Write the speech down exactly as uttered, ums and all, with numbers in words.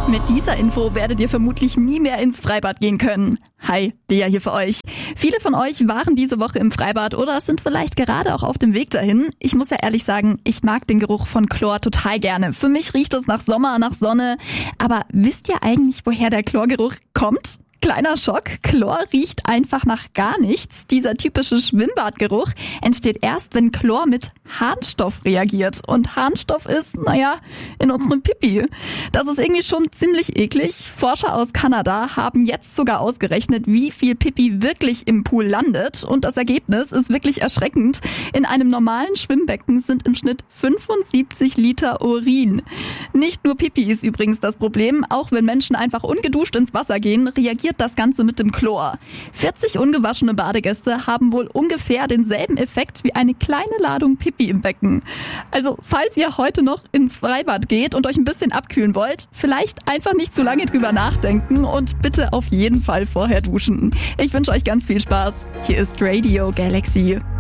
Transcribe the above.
Mit dieser Info werdet ihr vermutlich nie mehr ins Freibad gehen können. Hi, Dea hier für euch. Viele von euch waren diese Woche im Freibad oder sind vielleicht gerade auch auf dem Weg dahin. Ich muss ja ehrlich sagen, ich mag den Geruch von Chlor total gerne. Für mich riecht es nach Sommer, nach Sonne. Aber wisst ihr eigentlich, woher der Chlorgeruch kommt? Kleiner Schock, Chlor riecht einfach nach gar nichts. Dieser typische Schwimmbadgeruch entsteht erst, wenn Chlor mit Harnstoff reagiert. Und Harnstoff ist, naja, in unserem Pipi. Das ist irgendwie schon ziemlich eklig. Forscher aus Kanada haben jetzt sogar ausgerechnet, wie viel Pipi wirklich im Pool landet. Und das Ergebnis ist wirklich erschreckend. In einem normalen Schwimmbecken sind im Schnitt fünfundsiebzig Liter Urin. Nicht nur Pipi ist übrigens das Problem. Auch wenn Menschen einfach ungeduscht ins Wasser gehen, reagiert das Ganze mit dem Chlor. vierzig ungewaschene Badegäste haben wohl ungefähr denselben Effekt wie eine kleine Ladung Pipi im Becken. Also, falls ihr heute noch ins Freibad geht und euch ein bisschen abkühlen wollt, vielleicht einfach nicht zu lange drüber nachdenken und bitte auf jeden Fall vorher duschen. Ich wünsche euch ganz viel Spaß. Hier ist Radio Galaxy.